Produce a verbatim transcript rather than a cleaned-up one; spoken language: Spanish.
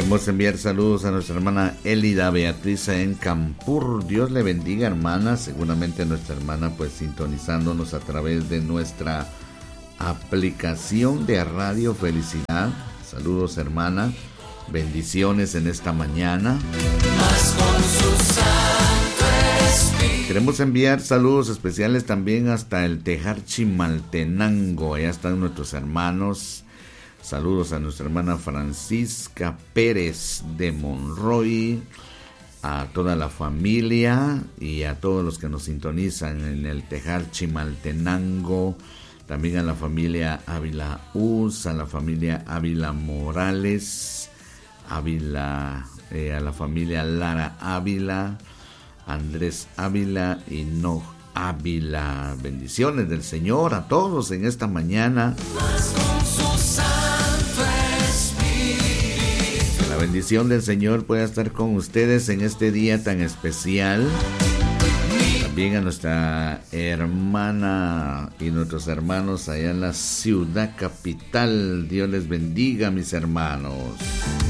Queremos enviar saludos a nuestra hermana Elida Beatriz en Campur. Dios le bendiga, hermana. Seguramente nuestra hermana pues sintonizándonos a través de nuestra aplicación de Radio Felicidad. Saludos, hermana. Bendiciones en esta mañana. Más con su Santo Espíritu. Queremos enviar saludos especiales también hasta el Tejar Chimaltenango. Allá están nuestros hermanos. Saludos a nuestra hermana Francisca Pérez de Monroy, a toda la familia y a todos los que nos sintonizan en el Tejar Chimaltenango, también a la familia Ávila Uz, a la familia Ávila Morales, Ávila, eh, a la familia Lara Ávila, Andrés Ávila y Nog Ávila. Bendiciones del Señor a todos en esta mañana. La bendición del Señor pueda estar con ustedes en este día tan especial. También a nuestra hermana y nuestros hermanos allá en la ciudad capital. Dios les bendiga, mis hermanos.